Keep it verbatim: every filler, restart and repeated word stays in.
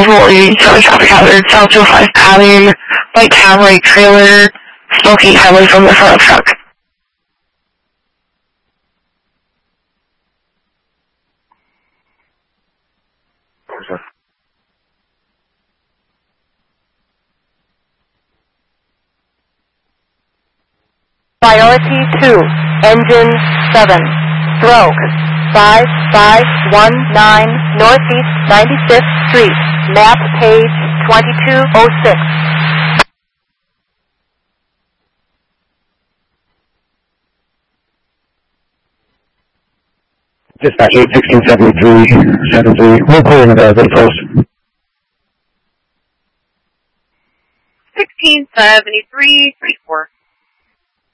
Rory, Southern Traffic Hazard, South two oh five padding, white Camry trailer, smoking heavily from the front of the truck. Priority two, engine seven, stroke five five one nine Northeast ninety-fifth Street, map page twenty-two oh six. Dispatch eight sixteen seventy-three, seventy-three, we're pulling it as a post. sixteen seventy-three, three four.